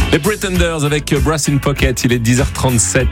Les Pretenders avec Brass in Pocket, il est 10h37.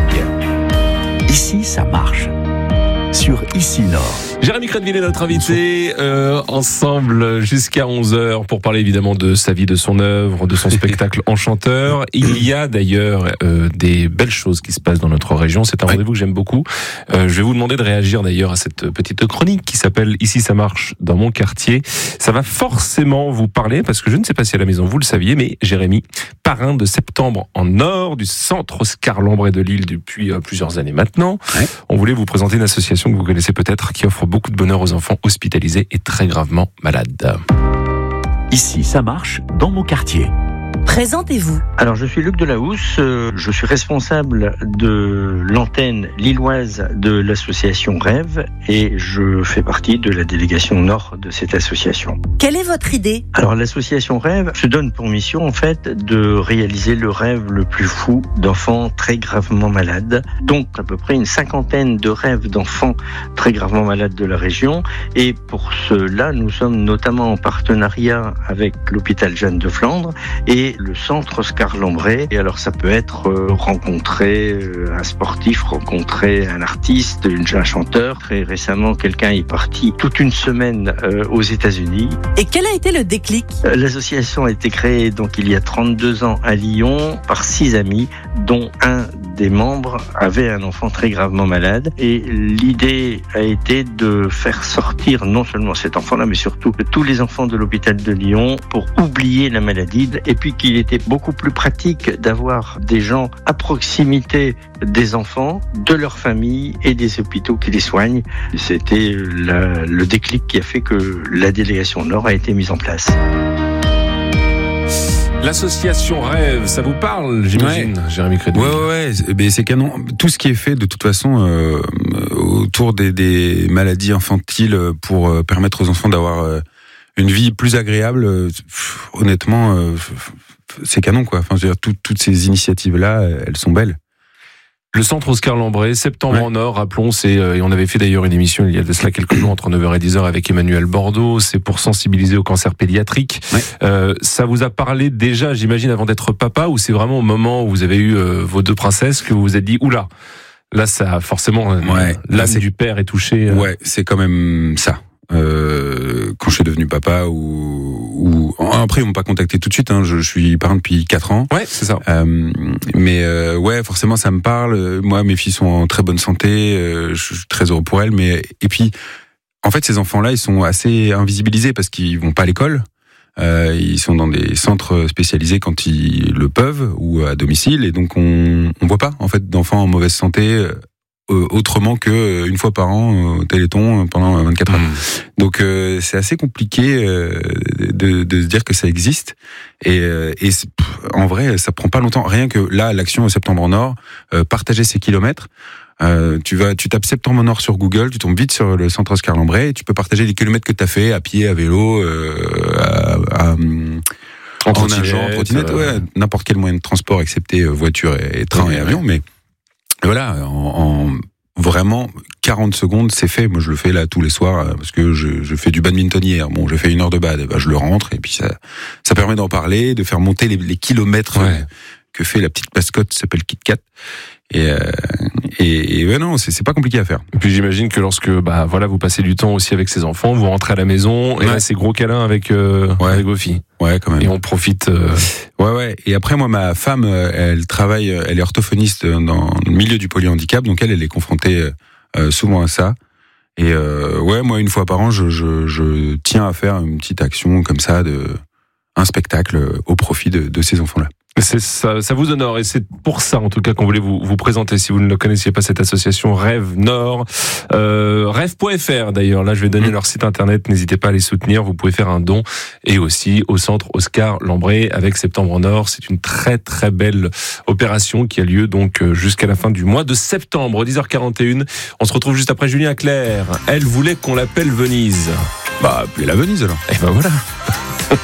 Ici, ça marche. Sur Ici Nord. Jérémy Crédville est notre invité, ensemble jusqu'à 11h pour parler évidemment de sa vie, de son œuvre, de son spectacle Enchanteur. Il y a d'ailleurs des belles choses qui se passent dans notre région. C'est un rendez-vous que j'aime beaucoup. Je vais vous demander de réagir d'ailleurs à cette petite chronique qui s'appelle Ici ça marche dans mon quartier. Ça va forcément vous parler parce que je ne sais pas si à la maison vous le saviez, mais Jérémy, parrain de Septembre en Or du centre Oscar Lambret de Lille depuis plusieurs années maintenant. Ouais. On voulait vous présenter une association que vous connaissez peut-être qui offre beaucoup de bonheur aux enfants hospitalisés et très gravement malades. Ici, ça marche dans mon quartier. Présentez-vous. Alors, je suis Luc Delahousse, je suis responsable de l'antenne lilloise de l'association Rêve et je fais partie de la délégation Nord de cette association. Quelle est votre idée ? Alors, l'association Rêve se donne pour mission, en fait, de réaliser le rêve le plus fou d'enfants très gravement malades. Donc, à peu près une 50aine de rêves d'enfants très gravement malades de la région. Et pour cela, nous sommes notamment en partenariat avec l'hôpital Jeanne de Flandre et le centre Oscar Lambret. Et alors ça peut être rencontrer un sportif, rencontrer un artiste, un chanteur. Très récemment, quelqu'un est parti toute une semaine aux États-Unis. Et quel a été le déclic ? L'association a été créée donc il y a 32 ans à Lyon par 6 amis, dont un des membres avait un enfant très gravement malade. Et l'idée a été de faire sortir non seulement cet enfant-là, mais surtout tous les enfants de l'hôpital de Lyon pour oublier la maladie. Et puis qu'il était beaucoup plus pratique d'avoir des gens à proximité des enfants, de leur famille et des hôpitaux qui les soignent. C'était le déclic qui a fait que la délégation Nord a été mise en place. L'association Rêve, ça vous parle, j'imagine, Jérémy Crédville ? Ouais, mais c'est canon. Tout ce qui est fait, de toute façon, autour des maladies infantiles pour permettre aux enfants d'avoir une vie plus agréable, honnêtement, c'est canon, quoi. Enfin, je veux dire, toutes ces initiatives-là, elles sont belles. Le centre Oscar Lambret, Septembre en Or, rappelons, et on avait fait d'ailleurs une émission il y a de cela quelques jours entre 9h et 10h avec Emmanuel Bordeaux, c'est pour sensibiliser au cancer pédiatrique. Ouais. Ça vous a parlé déjà, j'imagine, avant d'être papa, ou c'est vraiment au moment où vous avez eu vos 2 princesses que vous vous êtes dit, oula, là ça forcément, l'âme du père est touchée. Ouais, c'est quand même ça. Quand je suis devenu papa ou après ils m'ont pas contacté tout de suite, hein, je suis parrain depuis 4 ans. Ouais, c'est ça. Mais ouais, forcément ça me parle. Moi, mes filles sont en très bonne santé, je suis très heureux pour elles, mais et puis en fait ces enfants-là, ils sont assez invisibilisés parce qu'ils vont pas à l'école. Ils sont dans des centres spécialisés quand ils le peuvent ou à domicile, et donc on voit pas en fait d'enfants en mauvaise santé autrement que une fois par an au Téléthon pendant 24 heures. Donc c'est assez compliqué de se dire que ça existe, et en vrai ça prend pas longtemps. Rien que là, l'action Septembre en Or, partager ses kilomètres. Tu tapes Septembre en Or sur Google, tu tombes vite sur le centre Oscar Lambret et tu peux partager les kilomètres que tu as fait à pied, à vélo, en trottinette, n'importe quel moyen de transport excepté voiture et train et avion, mais voilà, en vraiment 40 secondes, c'est fait. Moi, je le fais là tous les soirs parce que je fais du badminton hier. Bon, j'ai fait 1 heure de bad, je le rentre et puis ça permet d'en parler, de faire monter les kilomètres que fait la petite mascotte qui s'appelle Kit Kat. Et ouais, non, c'est pas compliqué à faire. Et puis j'imagine que lorsque vous passez du temps aussi avec ses enfants, vous rentrez à la maison et là c'est gros câlin avec vos filles. Ouais, quand même. Et on profite. Ouais. Et après, moi, ma femme, elle est orthophoniste dans le milieu du polyhandicap, donc elle est confrontée souvent à ça. Et moi, une fois par an, je tiens à faire une petite action comme ça, un spectacle au profit de ces enfants-là. Ça vous honore, et c'est pour ça en tout cas qu'on voulait vous présenter, si vous ne le connaissiez pas, cette association Rêve Nord, rêve.fr d'ailleurs. Là je vais donner leur site internet, n'hésitez pas à les soutenir, vous pouvez faire un don, et aussi au centre Oscar Lambret avec Septembre en Or. C'est une très très belle opération qui a lieu donc jusqu'à la fin du mois de septembre, 10h41. On se retrouve juste après Julien Clerc. Elle voulait qu'on l'appelle Venise. Appelez la Venise alors. Et voilà.